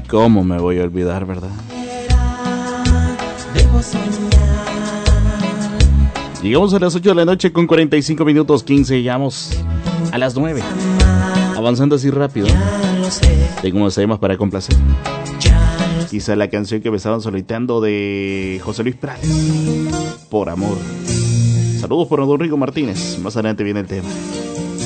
¿Cómo me voy a olvidar, verdad? Llegamos a las 8 de la noche con 45 minutos 15. Llegamos a las 9. Avanzando así rápido. Tengo unos temas para complacer. Quizá la canción que me estaban solicitando de José Luis Prades, Por Amor. Saludos por don Rigo Martínez. Más adelante viene el tema.